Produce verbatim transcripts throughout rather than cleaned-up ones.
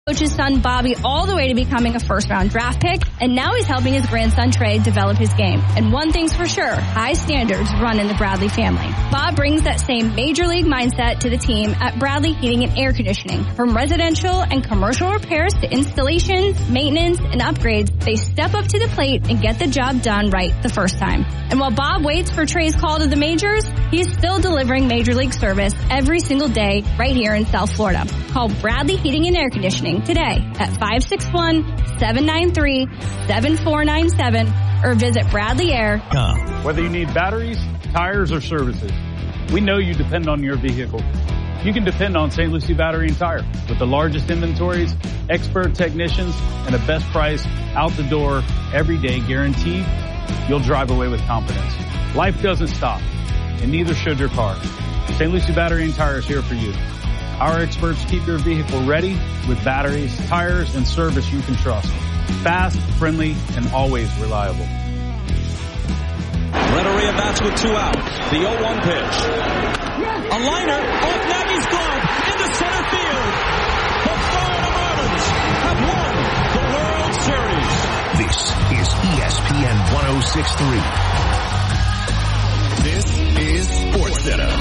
Coach his son Bobby all the way to becoming a first-round draft pick, and now he's helping his grandson Trey develop his game. And one thing's for sure, high standards run in the Bradley family. Bob brings that same major league mindset to the team at Bradley Heating and Air Conditioning. From residential and commercial repairs to installations, maintenance, and upgrades, they step up to the plate and get the job done right the first time. And while Bob waits for Trey's call to the majors, he's still delivering major league service every single day right here in South Florida. Call Bradley Heating and Air Conditioning today at five six one, seven nine three, seven four nine seven or visit Bradley Air. Whether you need batteries, tires, or services, we know you depend on your vehicle. You can depend on Saint Lucie Battery and Tire. With the largest inventories, expert technicians, and the best price out the door every day guaranteed, you'll drive away with confidence. Life doesn't stop, and neither should your car. Saint Lucie Battery and Tire is here for you. Our experts keep your vehicle ready with batteries, tires, and service you can trust. Fast, friendly, and always reliable. Renteria bats with two out. The oh one pitch. A liner off Nagy's glove into center field. The Florida Marlins have won the World Series. This is E S P N one oh six point three. This is SportsCenter.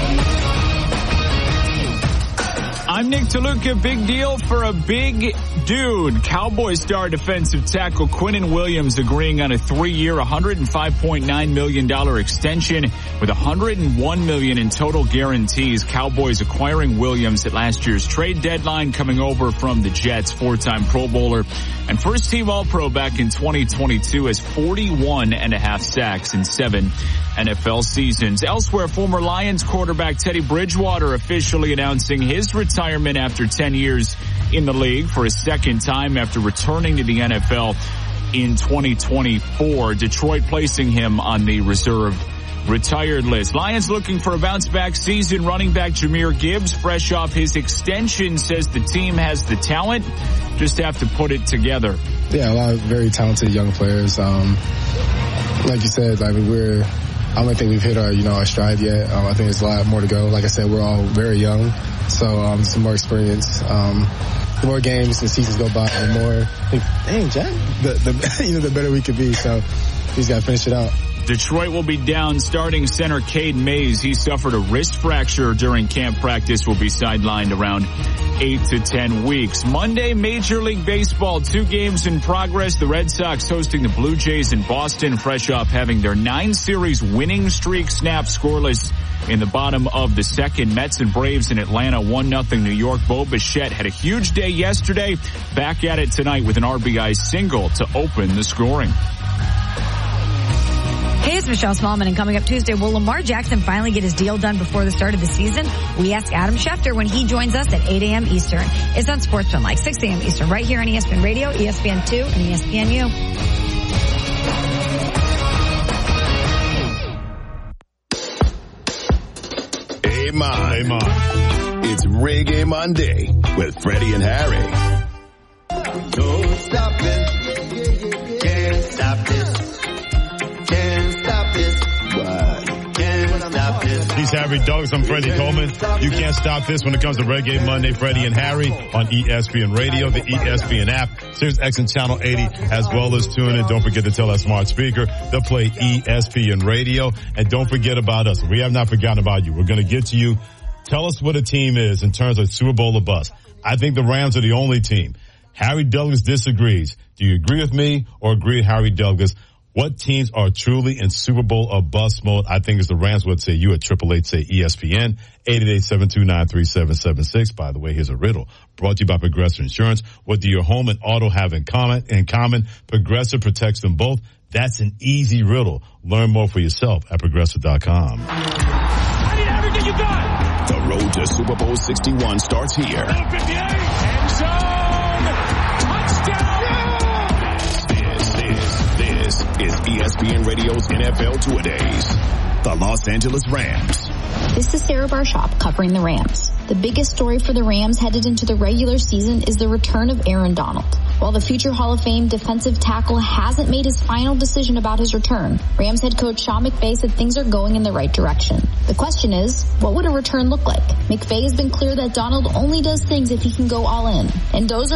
I'm Nick DeLuca. Big deal for a big dude. Cowboys star defensive tackle Quinnen Williams agreeing on a three-year, one hundred five point nine million dollars extension with one hundred one million dollars in total guarantees. Cowboys acquiring Williams at last year's trade deadline, coming over from the Jets, four-time Pro Bowler and first-team All-Pro back in twenty twenty-two, has forty-one and a half sacks in seven N F L seasons. Elsewhere, former Lions quarterback Teddy Bridgewater officially announcing his retirement after ten years in the league for a second time after returning to the N F L in twenty twenty-four. Detroit placing him on the reserve retired list. Lions looking for a bounce-back season. Running back Jahmyr Gibbs, fresh off his extension, says the team has the talent, just have to put it together. Yeah, a lot of very talented young players. Um, like you said, I mean, we're I don't think we've hit our, you know, our stride yet. Um, I think there's a lot more to go. Like I said, we're all very young, so um, some more experience. Um, the more games and seasons go by, the more, like, dang, Jack, the, the you know, the better we could be. So we just got to finish it out. Detroit will be down starting center Cade Mays. He suffered a wrist fracture during camp practice, will be sidelined around eight to ten weeks. Monday, Major League Baseball, two games in progress. The Red Sox hosting the Blue Jays in Boston, fresh off having their nine series winning streak snap scoreless in the bottom of the second. Mets and Braves in Atlanta, one nothing New York. Bo Bichette had a huge day yesterday. Back at it tonight with an R B I single to open the scoring. Hey, it's Michelle Smallman, and coming up Tuesday, will Lamar Jackson finally get his deal done before the start of the season? We ask Adam Schefter when he joins us at eight a.m. Eastern. It's on Sportsman, like six a.m. Eastern, right here on E S P N Radio, E S P N two, and E S P N U. Hey, Mom. Hey, Mom. It's Reggae Monday with Freddie and Harry. Don't stop it. Can't stop this. He's Harry Douglas. I'm Freddie Coleman. You can't stop this when it comes to Reggae Monday. Freddie and Harry on E S P N Radio, the E S P N app, Sirius X and Channel eighty, as well as tune in. Don't forget to tell that smart speaker to play E S P N Radio. And don't forget about us. We have not forgotten about you. We're going to get to you. Tell us what a team is in terms of Super Bowl or bust. I think the Rams are the only team. Harry Douglas disagrees. Do you agree with me or agree with Harry Douglas? What teams are truly in Super Bowl or bust mode? I think it's the Rams. Would say you at triple eight say E S P N, eight eight eight, seven two nine, three seven seven six. By the way, here's a riddle brought to you by Progressive Insurance. What do your home and auto have in common? In common, Progressive protects them both. That's an easy riddle. Learn more for yourself at progressive dot com. I need everything you got. The road to Super Bowl sixty-one starts here. End zone. Touchdown. This is E S P N Radio's N F L Two-A-Days. The Los Angeles Rams. This is Sarah Barshop covering the Rams. The biggest story for the Rams headed into the regular season is the return of Aaron Donald. While the future Hall of Fame defensive tackle hasn't made his final decision about his return, Rams head coach Sean McVay said things are going in the right direction. The question is, what would a return look like? McVay has been clear that Donald only does things if he can go all in, and those are